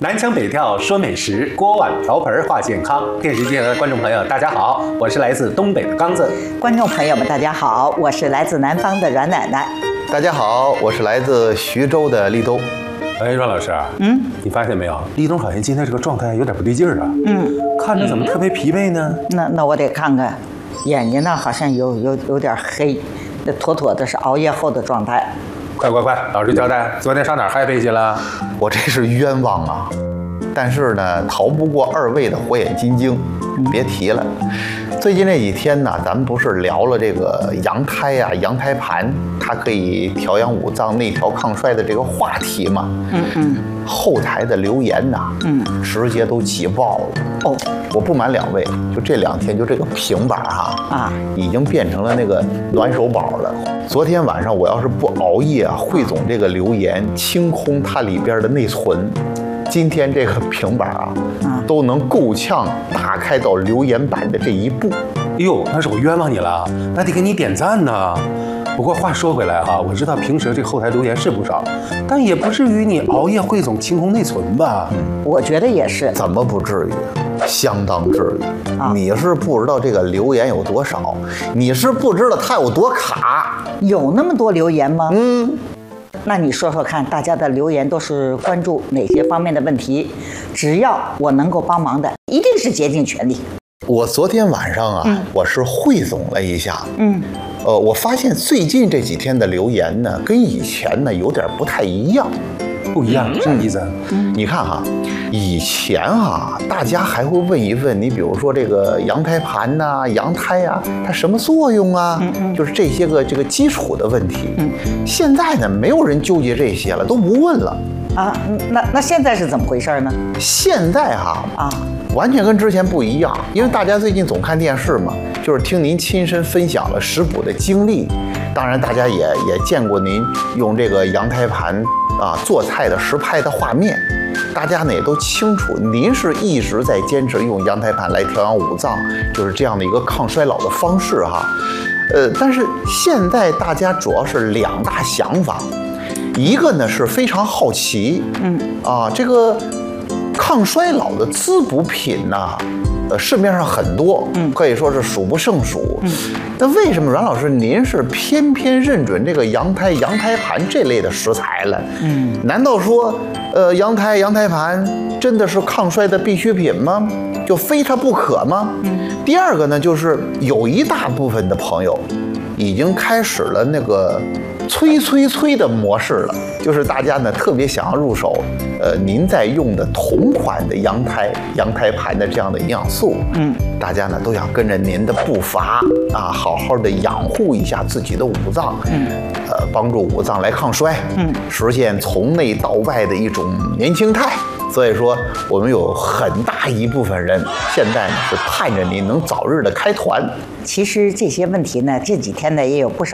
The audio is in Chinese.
南腔北调说美食，锅碗瓢盆话健康。电视机前的观众朋友，大家好，我是来自东北的刚子。 观众朋友们，大家好，我是来自南方的阮奶奶。 大家好，我是来自徐州的立冬。 哎，阮老师，你发现没有，立冬好像今天这个状态有点不对劲儿啊。看着怎么特别疲惫呢？ 那我得看看，眼睛呢好像有点黑，那妥妥的是熬夜后的状态。 快，老实交代，昨天上哪儿嗨飞去了？ 我这是冤枉啊！但是呢，逃不过二位的火眼金睛，别提了。最近这几天呢，咱们不是聊了这个羊胎啊、羊胎盘，它可以调养五脏、内调抗衰的这个话题嘛？后台的留言呐，直接都挤爆了。哦，我不瞒两位，就这2天，就这个平板已经变成了那个暖手宝了。昨天晚上我要是不熬夜啊，汇总这个留言，清空它里边的内存。今天这个平板都能够呛打开到留言板的这一步。 哎呦，那是我冤枉你了，那得给你点赞呢。不过话说回来哈，我知道平时这个后台留言是不少，但也不至于你熬夜汇总清空内存吧？ 我觉得也是。 怎么不至于？相当至于。你是不知道这个留言有多少，你是不知道它有多卡。 有那么多留言吗？那你说说看，大家的留言都是关注哪些方面的问题？只要我能够帮忙的，一定是竭尽全力。 我昨天晚上我是汇总了一下，我发现最近这几天的留言呢，跟以前呢有点不太一样。 不一样，啥意思？ 你看以前大家还会问一问你，比如说这个羊胎盘呐、羊胎啊，它什么作用啊？就是这些个这个基础的问题。现在呢，没有人纠结这些了，都不问了。 那现在是怎么回事呢？ 现在完全跟之前不一样，因为大家最近总看电视嘛，就是听您亲身分享了食补的经历。当然，大家也见过您用这个羊胎盘做菜的实拍的画面，大家呢也都清楚，您是一直在坚持用羊胎盘来调养五脏，就是这样的一个抗衰老的方式但是现在大家主要是2大想法，一个呢是非常好奇，这个抗衰老的滋补品市面上很多，可以说是数不胜数。那为什么阮老师您是偏认准这个羊胎盘这类的食材了？难道说羊胎盘真的是抗衰的必需品吗？就非它不可吗？第二个呢，就是有一大部分的朋友已经开始了那个催的模式了，就是大家呢特别想要入手您在用的同款的羊胎盘的这样的营养素，大家呢都想跟着您的步伐好好的养护一下自己的五脏，帮助五脏来抗衰，实现从内到外的一种年轻态。所以说，我们有很大一部分人现在呢是盼着您能早日的开团。 其实这些问题呢，这几天呢也有不少